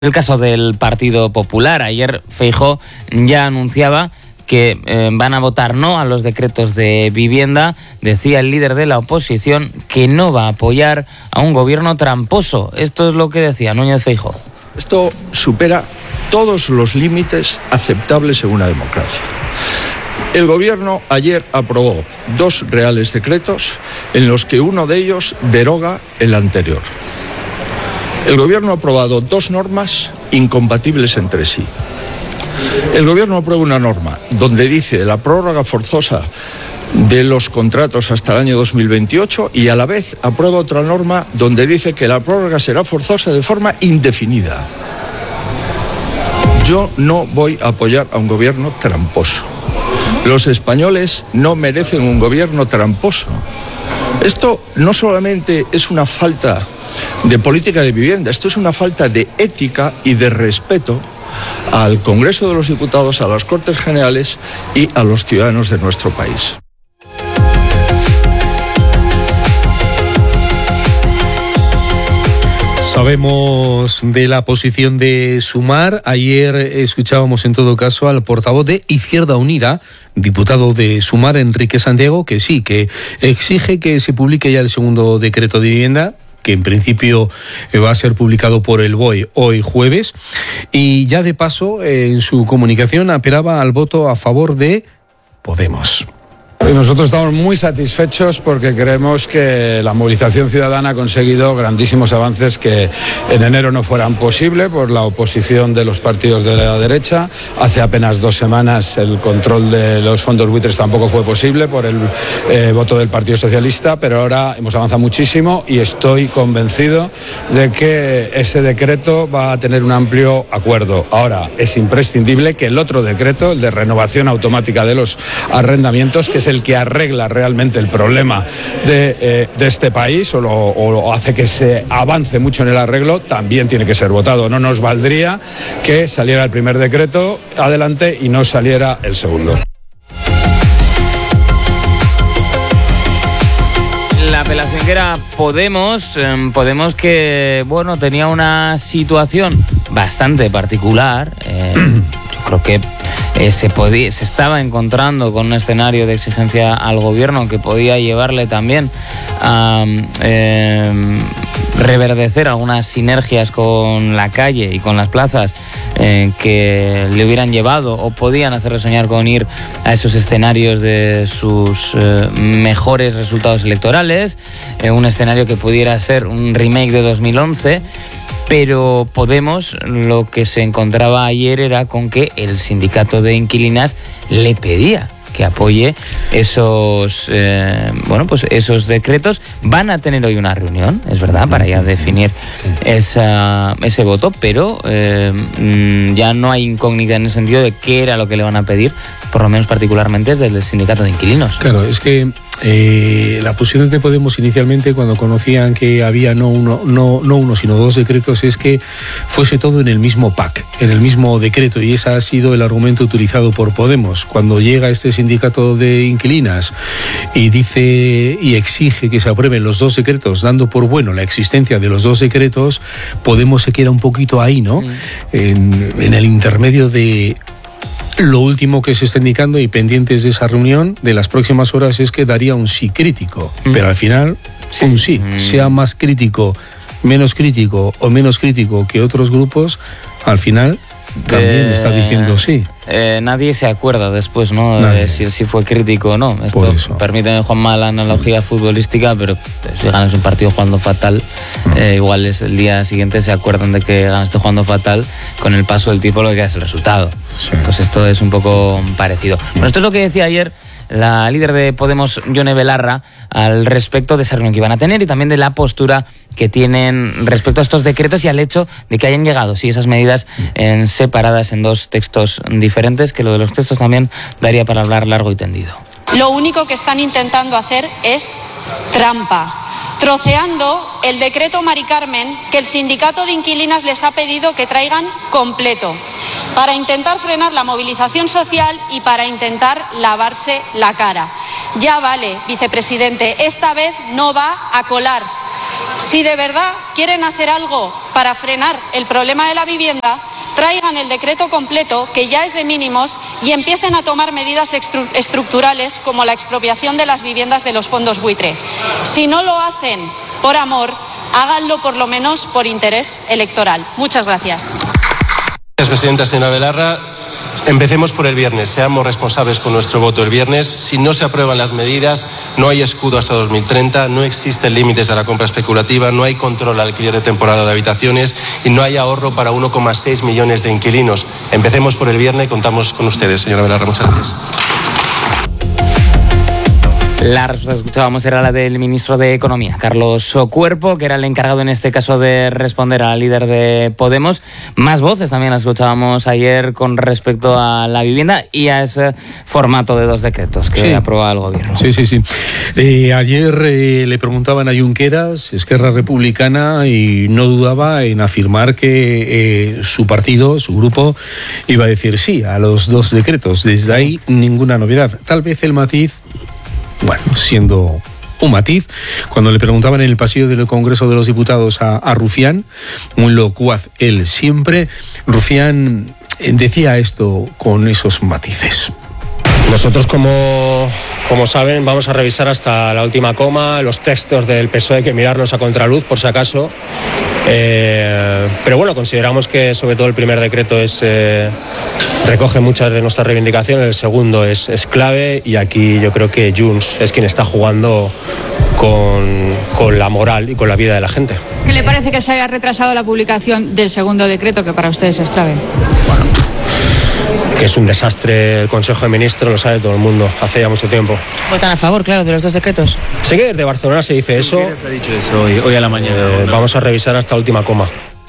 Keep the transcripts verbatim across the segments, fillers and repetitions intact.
El caso del Partido Popular, ayer Feijóo ya anunciaba que eh, van a votar no a los decretos de vivienda. Decía el líder de la oposición que no va a apoyar a un gobierno tramposo. Esto es lo que decía Núñez Feijóo. Esto supera todos los límites aceptables en una democracia. El gobierno ayer aprobó dos reales decretos en los que uno de ellos deroga el anterior. El gobierno ha aprobado dos normas incompatibles entre sí. El gobierno aprueba una norma donde dice la prórroga forzosa de los contratos hasta el año dos mil veintiocho y a la vez aprueba otra norma donde dice que la prórroga será forzosa de forma indefinida. Yo no voy a apoyar a un gobierno tramposo. Los españoles no merecen un gobierno tramposo. Esto no solamente es una falta de política de vivienda, esto es una falta de ética y de respeto al Congreso de los Diputados, a las Cortes Generales y a los ciudadanos de nuestro país. Sabemos de la posición de Sumar. Ayer escuchábamos en todo caso al portavoz de Izquierda Unida, diputado de Sumar, Enrique Santiago, que sí, que exige que se publique ya el segundo decreto de vivienda, que en principio va a ser publicado por el B O E hoy jueves, y ya de paso en su comunicación apelaba al voto a favor de Podemos. Nosotros estamos muy satisfechos porque creemos que la movilización ciudadana ha conseguido grandísimos avances que en enero no fueran posibles por la oposición de los partidos de la derecha. Hace apenas dos semanas el control de los fondos buitres tampoco fue posible por el eh, voto del Partido Socialista, pero ahora hemos avanzado muchísimo y estoy convencido de que ese decreto va a tener un amplio acuerdo. Ahora es imprescindible que el otro decreto, el de renovación automática de los arrendamientos, que es el que arregla realmente el problema de, eh, de este país o, lo, o lo hace que se avance mucho en el arreglo, también tiene que ser votado. No nos valdría que saliera el primer decreto adelante y no saliera el segundo. La apelación que era Podemos, eh, Podemos que, bueno, tenía una situación bastante particular. Eh, yo creo que Eh, se, podía, se estaba encontrando con un escenario de exigencia al gobierno que podía llevarle también a eh, reverdecer algunas sinergias con la calle y con las plazas eh, que le hubieran llevado o podían hacerle soñar con ir a esos escenarios de sus eh, mejores resultados electorales, eh, un escenario que pudiera ser un remake de dos mil once. Pero Podemos lo que se encontraba ayer era con que el sindicato de inquilinas le pedía que apoye esos eh, bueno pues esos decretos. Van a tener hoy una reunión, es verdad, para ya definir esa, ese voto, pero eh, ya no hay incógnita en el sentido de qué era lo que le van a pedir, por lo menos particularmente desde el sindicato de inquilinos. Claro, es que eh, la posición de Podemos inicialmente, cuando conocían que había no uno, no, no uno, sino dos decretos, es que fuese todo en el mismo pack, en el mismo decreto, y ese ha sido el argumento utilizado por Podemos. Cuando llega este sindicato de inquilinas y dice y exige que se aprueben los dos decretos, dando por bueno la existencia de los dos decretos, Podemos se queda un poquito ahí, ¿no? Mm. En, en el intermedio de lo último que se está indicando y pendientes de esa reunión de las próximas horas es que daría un sí crítico, mm. pero al final sí. un sí, mm. sea más crítico, menos crítico o menos crítico que otros grupos, al final también eh, está diciendo sí. Eh, nadie se acuerda después, ¿no? De si, si fue crítico o no. Esto, permíteme, Juanma, la analogía futbolística, pero si ganas un partido jugando fatal, uh-huh. eh, igual es el día siguiente se acuerdan de que ganaste jugando fatal, con el paso del tiempo lo que queda es el resultado. Sí. Pues esto es un poco parecido. Bueno, esto es lo que decía ayer la líder de Podemos, Yone Belarra, al respecto de esa reunión que iban a tener y también de la postura que tienen respecto a estos decretos y al hecho de que hayan llegado, sí, esas medidas en, separadas en dos textos diferentes, que lo de los textos también daría para hablar largo y tendido. Lo único que están intentando hacer es trampa, troceando el decreto Mari Carmen que el sindicato de inquilinas les ha pedido que traigan completo, para intentar frenar la movilización social y para intentar lavarse la cara. Ya vale, vicepresidente, esta vez no va a colar Si de verdad quieren hacer algo para frenar el problema de la vivienda, traigan el decreto completo, que ya es de mínimos, y empiecen a tomar medidas estructurales como la expropiación de las viviendas de los fondos buitre. Si no lo hacen por amor, háganlo por lo menos por interés electoral. Muchas gracias. Gracias, presidenta. Señora Belarra, empecemos por el viernes. Seamos responsables con nuestro voto el viernes. Si no se aprueban las medidas, no hay escudo hasta dos mil treinta, no existen límites a la compra especulativa, no hay control al alquiler de temporada de habitaciones y no hay ahorro para uno coma seis millones de inquilinos. Empecemos por el viernes y contamos con ustedes, señora Belarra. Muchas gracias. La respuesta que escuchábamos era la del ministro de Economía, Carlos Cuerpo, que era el encargado en este caso de responder al líder de Podemos. Más voces también las escuchábamos ayer con respecto a la vivienda y a ese formato de dos decretos que sí aprobaba el gobierno. Sí, sí, sí. Eh, ayer eh, le preguntaban a Junqueras, Esquerra Republicana, y no dudaba en afirmar que eh, su partido, su grupo, iba a decir sí a los dos decretos. Desde ahí ninguna novedad. Tal vez el matiz, bueno, siendo un matiz, cuando le preguntaban en el pasillo del Congreso de los Diputados a, a Rufián, muy locuaz él siempre, Rufián decía esto con esos matices. Nosotros, como, como saben, vamos a revisar hasta la última coma. Los textos del P S O E hay que mirarlos a contraluz, por si acaso. Eh, pero bueno, consideramos que sobre todo el primer decreto es eh, recoge muchas de nuestras reivindicaciones, el segundo es, es clave, y aquí yo creo que Junts es quien está jugando con, con la moral y con la vida de la gente. ¿Qué le parece que se haya retrasado la publicación del segundo decreto, que para ustedes es clave? Bueno, que es un desastre el Consejo de Ministros, lo sabe todo el mundo, hace ya mucho tiempo. ¿Votan a favor, claro, de los dos decretos? Sé que desde Barcelona se dice eso. ¿Quién se ha dicho eso hoy, hoy a la mañana? Eh, ¿no? Vamos a revisar hasta la última coma.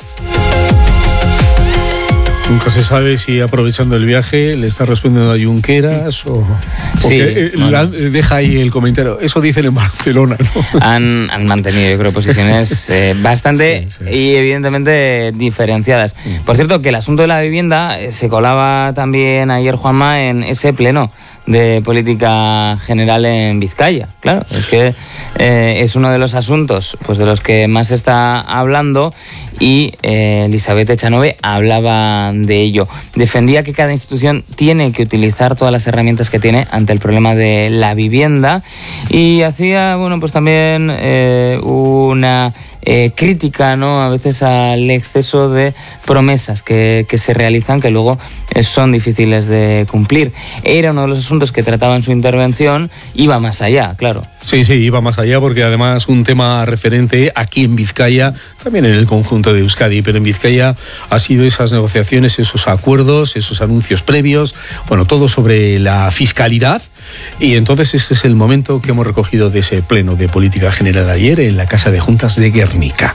Nunca se sabe si, aprovechando el viaje, le está respondiendo a Junqueras o... Sí, eh, bueno. la, deja ahí el comentario. Eso dicen en Barcelona, ¿no? Han, han mantenido, yo creo, posiciones eh, bastante sí, sí. y evidentemente diferenciadas. Sí. Por cierto, que el asunto de la vivienda eh, se colaba también ayer, Juanma, en ese pleno de política general en Vizcaya. Claro, es que eh, es uno de los asuntos pues de los que más se está hablando, y eh, Elisabeth Echanove hablaba de ello. Defendía que cada institución tiene que utilizar todas las herramientas que tiene ante el problema de la vivienda, y hacía, bueno, pues también eh, una Eh, crítica, ¿no?, a veces al exceso de promesas que, que se realizan, que luego eh, son difíciles de cumplir. Era uno de los asuntos que trataba en su intervención, iba más allá, claro. Sí, sí, iba más allá, porque además un tema referente aquí en Vizcaya, también en el conjunto de Euskadi, pero en Vizcaya ha sido esas negociaciones, esos acuerdos, esos anuncios previos, bueno, todo sobre la fiscalidad, y entonces este es el momento que hemos recogido de ese pleno de política general ayer en la Casa de Juntas de Guernica.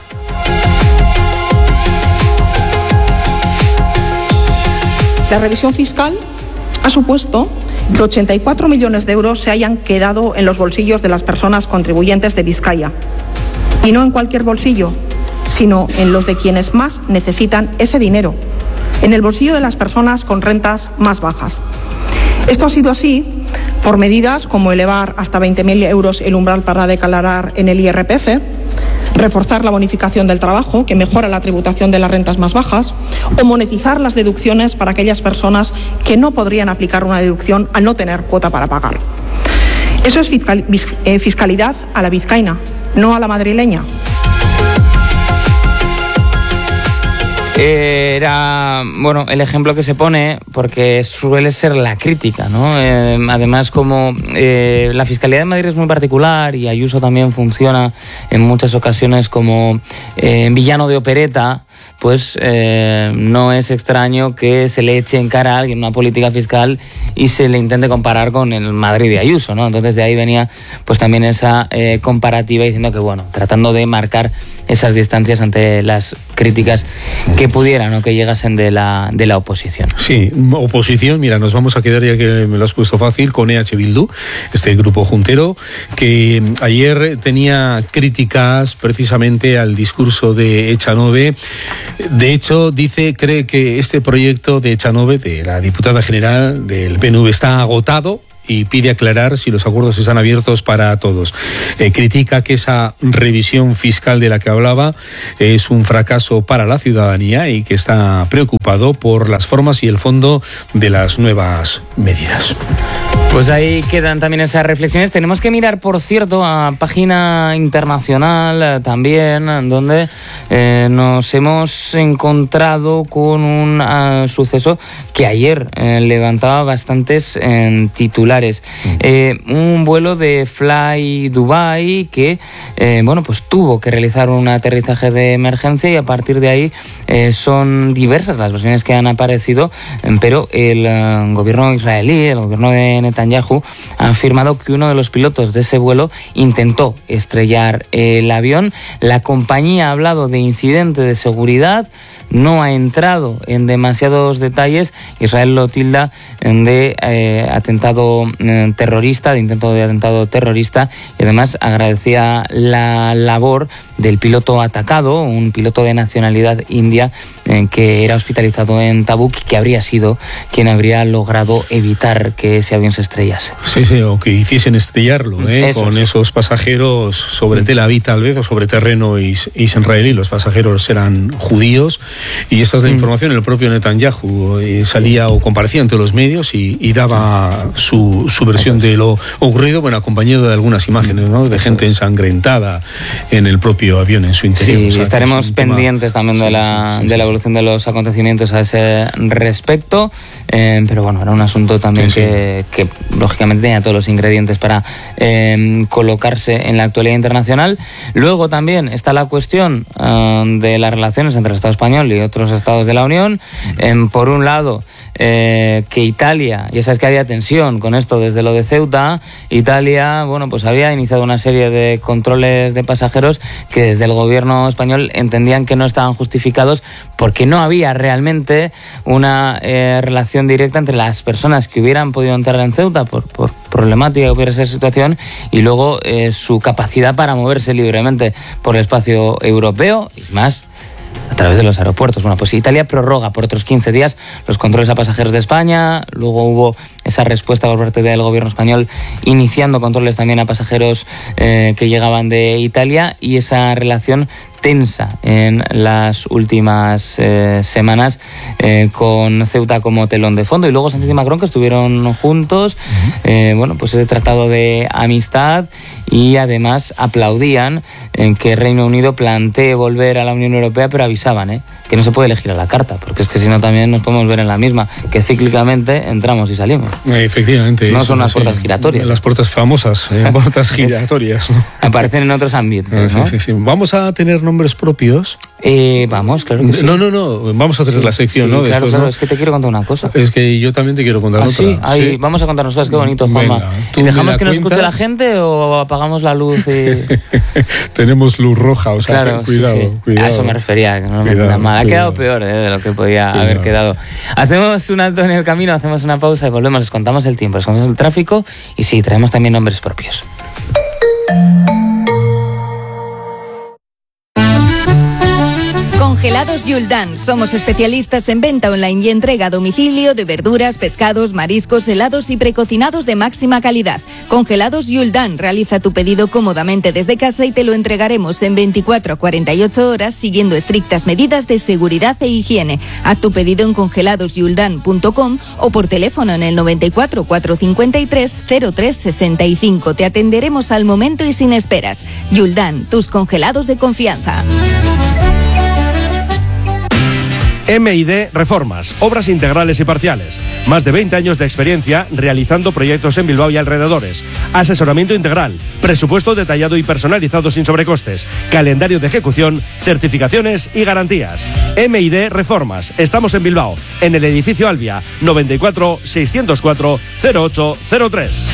La revisión fiscal ha supuesto que ochenta y cuatro millones de euros se hayan quedado en los bolsillos de las personas contribuyentes de Vizcaya. Y no en cualquier bolsillo, sino en los de quienes más necesitan ese dinero, en el bolsillo de las personas con rentas más bajas. Esto ha sido así por medidas como elevar hasta veinte mil euros el umbral para declarar en el I R P F, reforzar la bonificación del trabajo, que mejora la tributación de las rentas más bajas, o monetizar las deducciones para aquellas personas que no podrían aplicar una deducción al no tener cuota para pagar. Eso es fiscal, eh, fiscalidad a la vizcaína, no a la madrileña. Era, bueno, el ejemplo que se pone, porque suele ser la crítica, ¿no? Eh, además, como eh, la Fiscalía de Madrid es muy particular y Ayuso también funciona en muchas ocasiones como eh, villano de opereta, pues eh, no es extraño que se le eche en cara a alguien una política fiscal y se le intente comparar con el Madrid de Ayuso, ¿no? Entonces de ahí venía pues también esa eh, comparativa, diciendo que, bueno, tratando de marcar esas distancias ante las críticas que pudieran o que llegasen de la, de la oposición. Sí, oposición, mira, nos vamos a quedar, ya que me lo has puesto fácil, con E H Bildu, este grupo juntero, que ayer tenía críticas precisamente al discurso de Echanove. De hecho, dice, cree que este proyecto de Echanove, de la diputada general del P N V, está agotado y pide aclarar si los acuerdos están abiertos para todos. Eh, critica que esa revisión fiscal de la que hablaba es un fracaso para la ciudadanía y que está preocupado por las formas y el fondo de las nuevas medidas. Pues ahí quedan también esas reflexiones. Tenemos que mirar, por cierto, a página internacional eh, también, donde eh, nos hemos encontrado con un uh, suceso que ayer eh, levantaba bastantes eh, titulares. Eh, un vuelo de Fly Dubai que, eh, bueno, pues tuvo que realizar un aterrizaje de emergencia y a partir de ahí eh, son diversas las versiones que han aparecido, eh, pero el uh, gobierno israelí, el gobierno de Netanyahu, ha afirmado que uno de los pilotos de ese vuelo intentó estrellar el avión. La compañía ha hablado de incidente de seguridad, no ha entrado en demasiados detalles. Israel lo tilda de eh, atentado eh, terrorista, de intento de atentado terrorista, y además agradecía la labor del piloto atacado, un piloto de nacionalidad india eh, que era hospitalizado en Tabuk y que habría sido quien habría logrado evitar que ese avión se estrellase. Sí, sí, o que hiciesen estrellarlo, ¿eh? Eso, con sí. esos pasajeros sobre Tel Aviv tal vez, o sobre terreno is- israelí. Los pasajeros eran judíos. Y esta es la información. El propio Netanyahu eh, salía o comparecía ante los medios y, y daba su, su versión de lo ocurrido, bueno, acompañado de algunas imágenes, ¿no?, de gente ensangrentada en el propio avión, en su interior. Sí, o sea, estaremos es pendientes tema... también de la, sí, sí, sí, de la sí. evolución de los acontecimientos a ese respecto, eh, pero bueno, era un asunto también sí, que, sí. que lógicamente tenía todos los ingredientes para eh, colocarse en la actualidad internacional. Luego también está la cuestión eh, de las relaciones entre el Estado español y otros estados de la Unión. Eh, por un lado, eh, que Italia, ya sabes que había tensión con esto desde lo de Ceuta. Italia, bueno, pues había iniciado una serie de controles de pasajeros que desde el gobierno español entendían que no estaban justificados porque no había realmente una eh, relación directa entre las personas que hubieran podido entrar en Ceuta por, por problemática que hubiera esa situación y luego eh, su capacidad para moverse libremente por el espacio europeo y más a través de los aeropuertos. Bueno, pues Italia prorroga por otros quince días los controles a pasajeros de España. Luego hubo esa respuesta por parte del gobierno español iniciando controles también a pasajeros eh, que llegaban de Italia, y esa relación tensa en las últimas eh, semanas eh, con Ceuta como telón de fondo. Y luego Sánchez y Macron, que estuvieron juntos, uh-huh. eh, bueno, pues ese tratado de amistad, y además aplaudían en que Reino Unido plantee volver a la Unión Europea, pero avisaban ¿eh? que no se puede elegir a la carta, porque es que si no también nos podemos ver en la misma, que cíclicamente entramos y salimos. Efectivamente. No eso, son las sí. puertas giratorias. Las puertas famosas, eh, puertas giratorias. ¿no? Aparecen en otros ambientes, ¿no? Sí, sí, sí. Vamos a tener nombres propios. Eh, vamos, claro que sí. No, no, no, vamos a tener sí, la sección, sí, ¿no? Claro, Después, claro, ¿no? es que te quiero contar una cosa. Es que yo también te quiero contar ¿Ah, otra. Sí? Ahí, sí, vamos a contarnos cosas, qué bonito, Juanma. Venga, ¿Dejamos que nos cuentas? escuche la gente o apagamos la luz? Y... Tenemos luz roja, o sea, claro, ten cuidado, sí, sí. cuidado. A eso me refería, que no me queda mal. Ha quedado peor ¿eh? de lo que podía cuidado. haber quedado. Hacemos un alto en el camino, hacemos una pausa y volvemos, les contamos el tiempo, les contamos el tráfico y sí, traemos también nombres propios. Congelados Yuldan. Somos especialistas en venta online y entrega a domicilio de verduras, pescados, mariscos, helados y precocinados de máxima calidad. Congelados Yuldan. Realiza tu pedido cómodamente desde casa y te lo entregaremos en veinticuatro a cuarenta y ocho horas siguiendo estrictas medidas de seguridad e higiene. Haz tu pedido en congelados yuldan punto com o por teléfono en el noventa y cuatro, cuatrocientos cincuenta y tres, cero tres sesenta y cinco. Te atenderemos al momento y sin esperas. Yuldan, tus congelados de confianza. M I D Reformas, obras integrales y parciales. Más de veinte años de experiencia realizando proyectos en Bilbao y alrededores. Asesoramiento integral, presupuesto detallado y personalizado sin sobrecostes, calendario de ejecución, certificaciones y garantías. M I D Reformas. Estamos en Bilbao, en el edificio Albia, noventa y cuatro, seiscientos cuatro, cero ocho cero tres.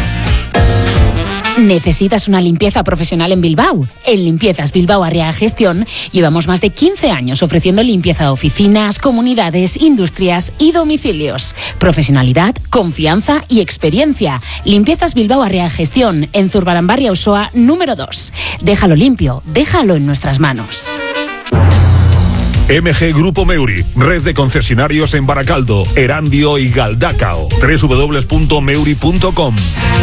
¿Necesitas una limpieza profesional en Bilbao? En Limpiezas Bilbao Arriaga Gestión llevamos más de quince años ofreciendo limpieza a oficinas, comunidades, industrias y domicilios. Profesionalidad, confianza y experiencia. Limpiezas Bilbao Arriaga Gestión en Zurbaranbarria Auzoa número dos. Déjalo limpio, déjalo en nuestras manos. M G Grupo Meuri, red de concesionarios en Baracaldo, Erandio y Galdacao. doble u doble u doble u punto meuri punto com.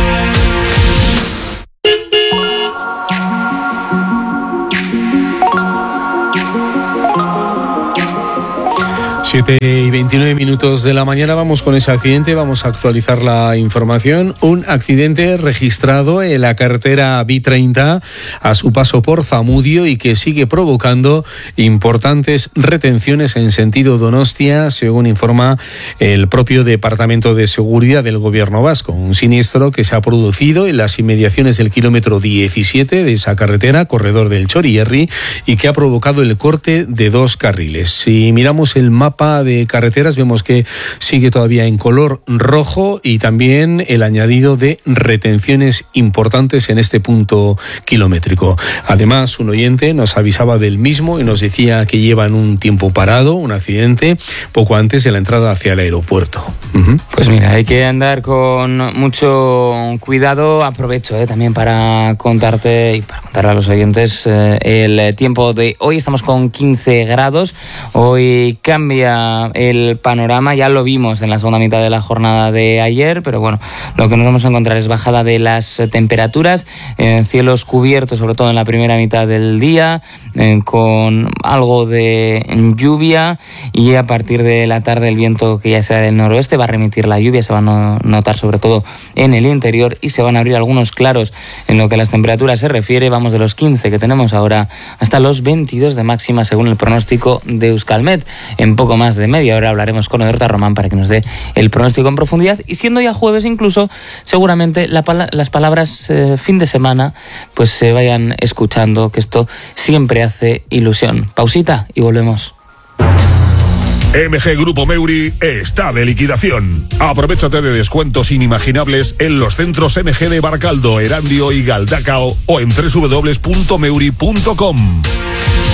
siete y veintinueve minutos de la mañana, vamos con ese accidente, vamos a actualizar la información. Un accidente registrado en la carretera B treinta a su paso por Zamudio y que sigue provocando importantes retenciones en sentido Donostia, según informa el propio Departamento de Seguridad del Gobierno vasco. Un siniestro que se ha producido en las inmediaciones del kilómetro diecisiete de esa carretera, corredor del Chorierri, y que ha provocado el corte de dos carriles. Si miramos el mapa de carreteras, vemos que sigue todavía en color rojo y también el añadido de retenciones importantes en este punto kilométrico. Además, un oyente nos avisaba del mismo y nos decía que llevan un tiempo parado, un accidente, poco antes de la entrada hacia el aeropuerto. Uh-huh. Pues mira, hay que andar con mucho cuidado. Aprovecho eh, también para contarte y para contarle a los oyentes eh, el tiempo de hoy. Estamos con quince grados. Hoy cambia el panorama, ya lo vimos en la segunda mitad de la jornada de ayer, pero bueno, lo que nos vamos a encontrar es bajada de las temperaturas, eh, cielos cubiertos, sobre todo en la primera mitad del día, eh, con algo de lluvia, y a partir de la tarde el viento, que ya será del noroeste, va a remitir la lluvia, se va a no, notar sobre todo en el interior, y se van a abrir algunos claros en lo que a las temperaturas se refiere. Vamos de los quince que tenemos ahora hasta los veintidós de máxima según el pronóstico de Euskalmet. En poco más de media hora hablaremos con Edorta Román para que nos dé el pronóstico en profundidad, y siendo ya jueves incluso, seguramente la pala- las palabras eh, fin de semana pues se vayan escuchando, que esto siempre hace ilusión. Pausita y volvemos. M G Grupo Meuri está de liquidación. Aprovechate de descuentos inimaginables en los centros M G de Baracaldo, Erandio y Galdacao o en doble u doble u doble u punto meuri punto com.